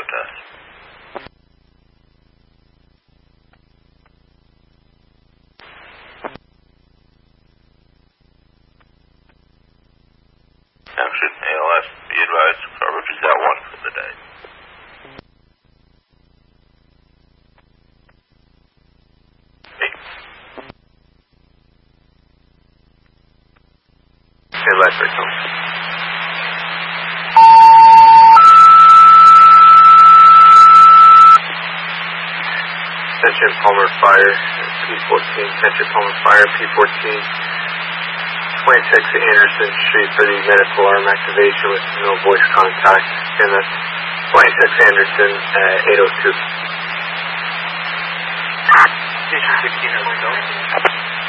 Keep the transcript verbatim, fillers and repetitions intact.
test. Action A L S, be advised, coverage is at one for the day. Stand by for some. Attention Palmer Fire, P fourteen, attention Palmer Fire, P fourteen. twenty-six Anderson Street for the medical alarm activation with no voice contact. And that's twenty-six Anderson, uh, eight oh two. Station sixteen, how's it going?